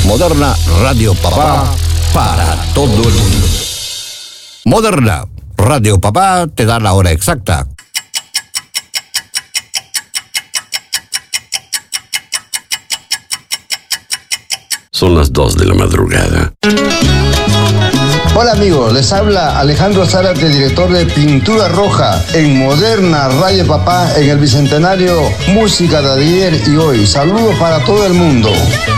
Moderna Radio Papá para todo el mundo. Moderna Radio Papá te da la hora exacta. Son las 2 de la madrugada. Hola amigos, les habla Alejandro Zárate, director de Pintura Roja en Moderna Radio Papá en el Bicentenario Música de ayer y hoy. Saludos para todo el mundo.